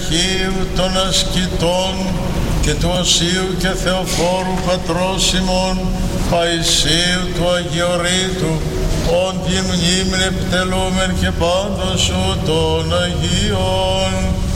Αρχείου των ασκητών και του Οσίου και Θεοφόρου πατρός ημών Παϊσίου του Αγιορείτου, όν την μνήμην επιτελούμεν και πάντως σου των Αγίων.